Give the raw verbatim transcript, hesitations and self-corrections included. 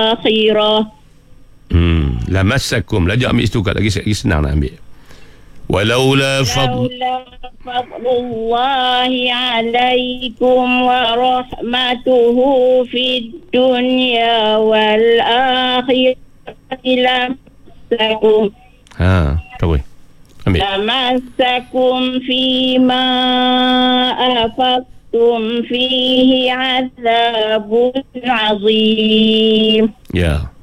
akhirah. Hmm, lamassakum. Lajak ambil situ kat lagi, lagi senang nak ambil. Walaula fadl Laula fadlullahi alaikum wa rahmatuhu fid dunya wal akhirati lamassakum Ha, tahu. Ambil. lamassakum fima afaqtum fihi azabun azim. Ya.